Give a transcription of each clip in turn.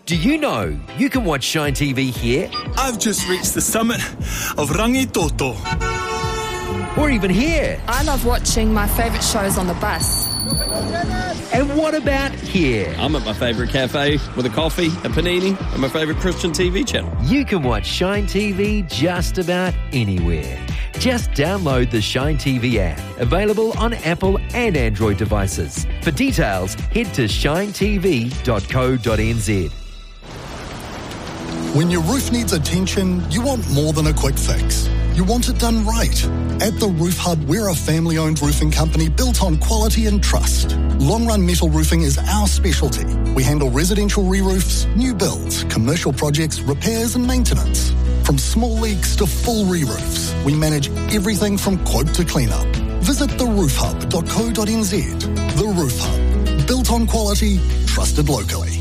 Do you know you can watch Shine TV here? I've just reached the summit of Rangitoto. Or even here? I love watching my favourite shows on the bus. And what about here? I'm at my favourite cafe with a coffee, a panini, and my favourite Christian TV channel. You can watch Shine TV just about anywhere. Just download the Shine TV app, available on Apple and Android devices. For details, head to shinetv.co.nz. When your roof needs attention, you want more than a quick fix. You want it done right. At The Roof Hub, we're a family-owned roofing company built on quality and trust. Long-run metal roofing is our specialty. We handle residential re-roofs, new builds, commercial projects, repairs and maintenance. From small leaks to full re-roofs, we manage everything from quote to clean-up. Visit theroofhub.co.nz. The Roof Hub. Built on quality, trusted locally.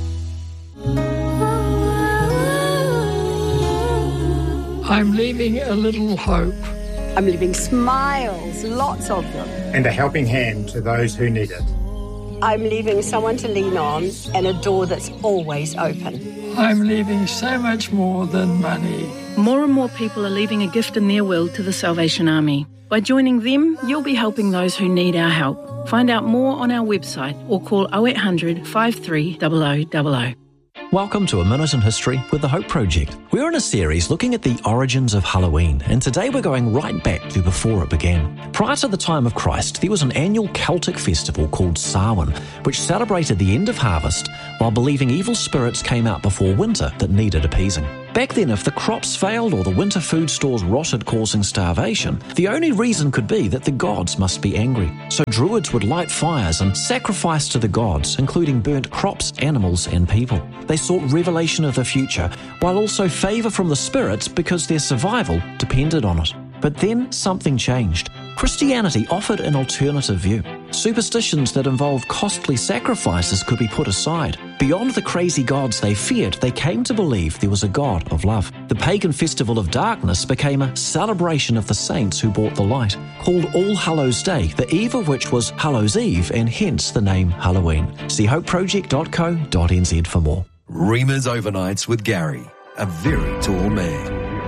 I'm leaving a little hope. I'm leaving smiles, lots of them. And a helping hand to those who need it. I'm leaving someone to lean on and a door that's always open. I'm leaving so much more than money. More and more people are leaving a gift in their will to the Salvation Army. By joining them, you'll be helping those who need our help. Find out more on our website or call 0800 53 0000. Welcome to A Minute in History with the Hope Project. We're in a series looking at the origins of Halloween, and today we're going right back to before it began. Prior to the time of Christ, there was an annual Celtic festival called Samhain, which celebrated the end of harvest while believing evil spirits came out before winter that needed appeasing. Back then, if the crops failed or the winter food stores rotted, causing starvation, the only reason could be that the gods must be angry. So druids would light fires and sacrifice to the gods, including burnt crops, animals, and people. They sought revelation of the future, while also favour from the spirits because their survival depended on it. But then something changed. Christianity offered an alternative view. Superstitions that involved costly sacrifices could be put aside. Beyond the crazy gods they feared, they came to believe there was a God of love. The pagan festival of darkness became a celebration of the saints who brought the light, called All Hallows Day, the eve of which was Hallows Eve, and hence the name Halloween. See hopeproject.co.nz for more. Reema's Overnights with Gary, a very tall man.